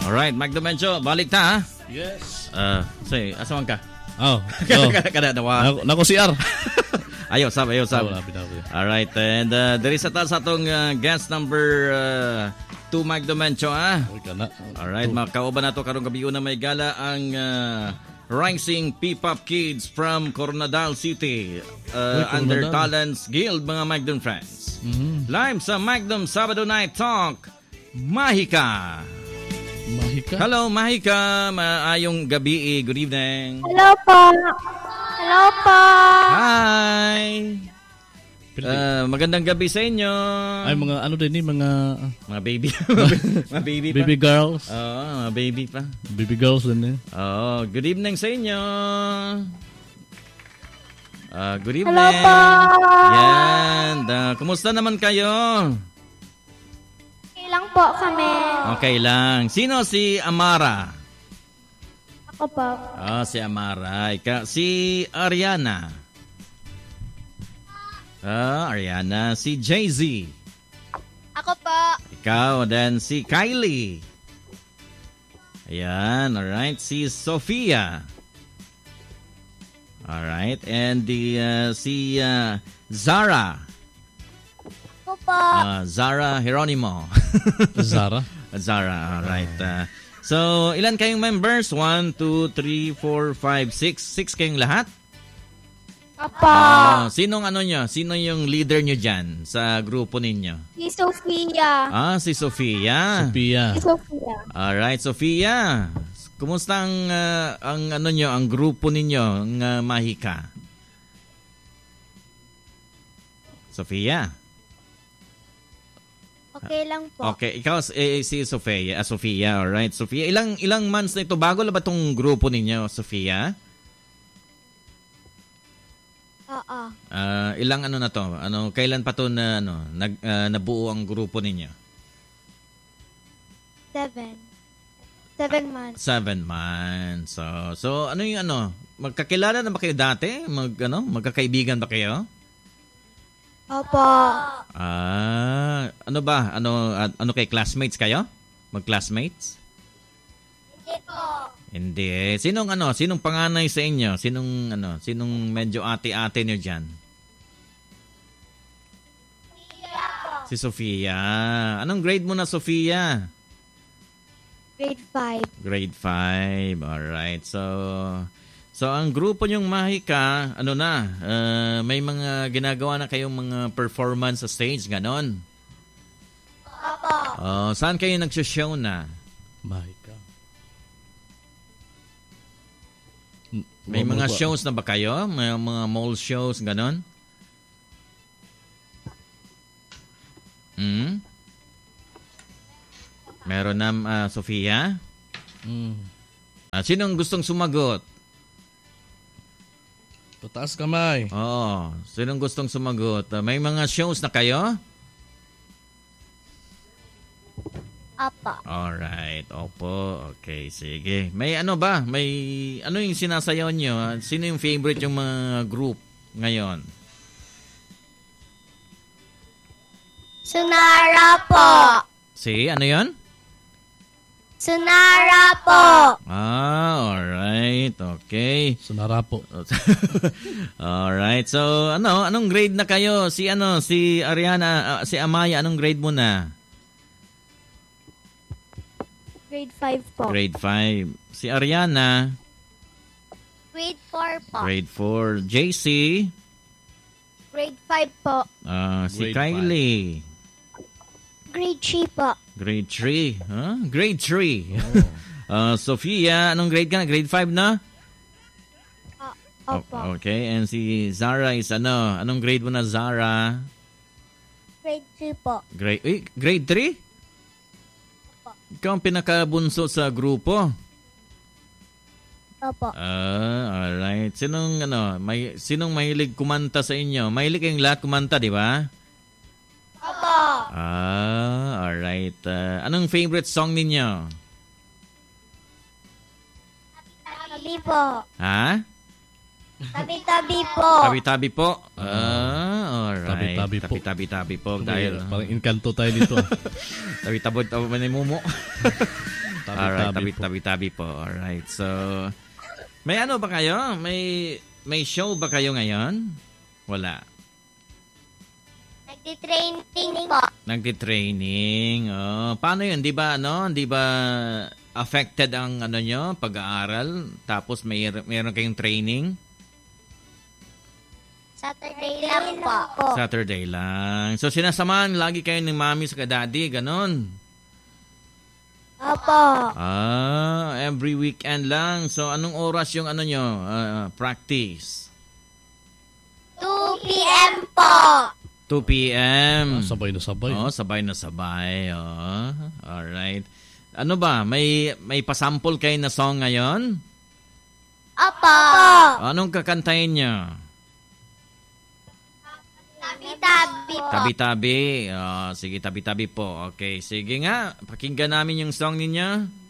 Alright, Magdo Mencho, balik ta ha? Yes. Say, asaman ka? Kada dawa. Nako CR. Ayaw sab. Alright, and there is sa atong guest number 2 Magdo Mencho ha? Alright, makauban nato karong gabi na may gala ang Rising P-Pop Kids from Coronadal City under Talents Guild, mga Magdom friends. Live sa Magdom Sabado Night Talk, Mahika. Hello, Mahika. Maayong gabi. Good evening. Hello po. Hi. Magandang gabi sa inyo. Ay, mga ano din mga baby. Mga baby pa. Baby girls. Mga baby pa. Baby girls din good evening sa inyo. Good evening. Hello po. Yan. Kumusta naman kayo? Okay lang po kami. Okay lang. Sino si Amara? Ako po. Si Amara. Si Ariana. Ariana. Si Jay-Z. Ako po. Ikaw. Then si Kylie. Ayan. Alright. Si Sofia. Alright. And si Zara. Ako po. Zara Geronimo. Zara. Alright. So, ilan kayong members? 1, 2, 3, 4, 5, 6. 6 kayong lahat? Apa. Sinong ano nyo? Sino yung leader nyo dyan sa grupo ninyo? Si Sofia. Si Sofia. Si Sofia. Alright, Sofia. Kumusta ang ano nyo, ang grupo ninyo, ang Mahika? Sofia. Okay lang po. Okay, ikaw si Sofia. Sofia, alright. Sofia, ilang months na ito? Bago na ba itong grupo ninyo, Sofia? Oo. Ilang ano na to? Kailan pa to na nabuo ang grupo ninyo? 7 months. 7 months. So ano yung magkakilala na ba kayo dati? Magkakaibigan ba kayo? Opo. Ano ba? Ano kay classmates kayo? Mag-classmates? Hindi po. Hindi. Sinong panganay sa inyo? Sinong medyo ate-ate niyo diyan? Si Sofia. Anong grade mo na, Sofia? Grade 5. Grade 5. Alright. So ang grupo niyong Mahika, may mga ginagawa na kayong mga performance sa stage, ganon? Opo. Saan kayo nagsishow na? Mahika. May mga shows na ba kayo? May mga mall shows, ganon? Meron na, Sofia? Sinong gustong sumagot? Pataas kamay. Sinong gustong sumagot? May mga shows na kayo? Apa. Alright, opo. Okay, sige. May ba? May yung sinasayaw nyo? Sino yung favorite yung mga group ngayon? Sunara po. Ano yun? Sunara po. Alright. Okay. Sunara po. Alright. So, anong grade na kayo? Si Ariana, si Amaya, anong grade mo na? Grade 5 po. Grade 5. Si Ariana? Grade 4 po. Grade 4. JC? Grade 5 po. Si Grade Kylie? Grade 3 po. Grade 3. Grade 3. Sofia, anong grade ka na? Grade 5 na? Opo. Okay. And si Zara is anong grade mo na, Zara? Grade 3 po. Grade 3? Ikaw ang pinakabunso sa grupo? Opo. Alright. Sinong mahilig kumanta sa inyo? Mahilig kayong lahat kumanta, di ba? Opo. Alright. Anong favorite song ninyo? Tabi po. Ha? Tabi-tabi po. Tabi-tabi po? Alright. Tabi-tabi po. Tabi-tabi po. Dahil parang inkanto tayo dito. tabi-tabi ni Mumo. Alright, Tabi-tabi po. tabi-tabi po. Alright, so may ano ba kayo? May show ba kayo ngayon? Wala. Nagtitraining po. Nagti-training. Oh, paano 'yun? 'Di ba affected ang nyo, pag-aaral, tapos meron kayong training? Saturday lang po. Saturday lang. So sinasamahan lagi kayo ng mami sa daddy, ganon. Opo. Every weekend lang. So anong oras yung nyo, practice? 2 p.m. po. 2 p.m. Sabay na sabay. Oh, sabay na sabay. Oh. Alright. Ano ba? May pasample kayo na song ngayon? Opo. Anong kakantahin nyo? Tabi-tabi po. Tabi-tabi. Sige, tabi-tabi po. Okay, sige nga. Pakinggan namin yung song ninyo.